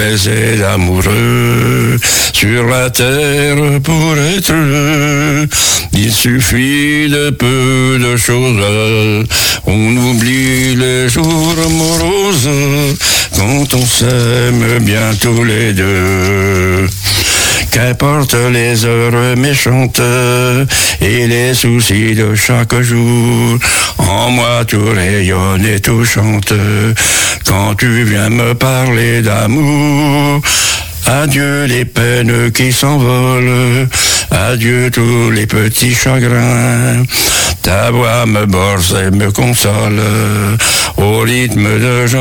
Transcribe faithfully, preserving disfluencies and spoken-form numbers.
baiser d'amoureux sur la terre pour être heureux. Il suffit de peu de choses, on oublie les jours moroses quand on s'aime bien tous les deux. Qu'importe les heures méchantes et les soucis de chaque jour, en moi tout rayonne et tout chante quand tu viens me parler d'amour. Adieu les peines qui s'envolent, adieu tous les petits chagrins. Ta voix me borse et me console au rythme de